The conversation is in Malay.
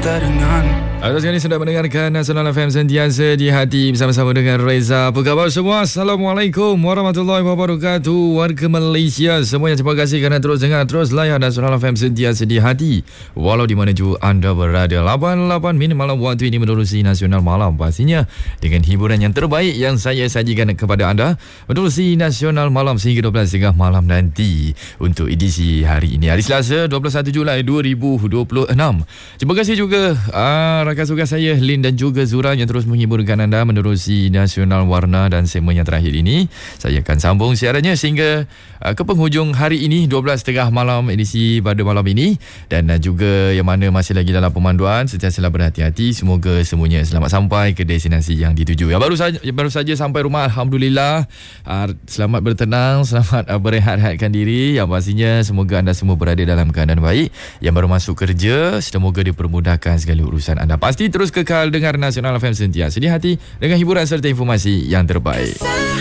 Terus kali sedang mendengarkan Nasional FM sentiasa di hati bersama-sama dengan Reza. Apa khabar semua? Assalamualaikum warahmatullahi wabarakatuh. Warga Malaysia semuanya, terima kasih kerana terus dengar, terus layan Nasional FM sentiasa di hati walau di mana juga anda berada. 88 minit malam waktu ini menerusi Nasional Malam, pastinya dengan hiburan yang terbaik yang saya sajikan kepada anda menerusi Nasional Malam sehingga 12.30 malam nanti untuk edisi hari ini, hari Selasa 21 Julai 2026. Terima kasih juga rakan suka saya Lin dan juga Zura yang terus menghiburkan anda menerusi Nasional Warna, dan segmen yang terakhir ini saya akan sambung siarannya sehingga ke penghujung hari ini 12.30 malam edisi pada malam ini, dan juga yang mana masih lagi dalam pemanduan sentiasalah berhati-hati, semoga semuanya selamat sampai ke destinasi yang dituju. Yang baru saja sampai rumah, alhamdulillah, selamat bertenang, selamat berehat-rehatkan diri. Yang pastinya semoga anda semua berada dalam keadaan baik. Yang baru masuk kerja, semoga dipermudahkan segala urusan anda. Pasti terus kekal dengar Nasional FM sentiasa di hati dengan hiburan serta informasi yang terbaik.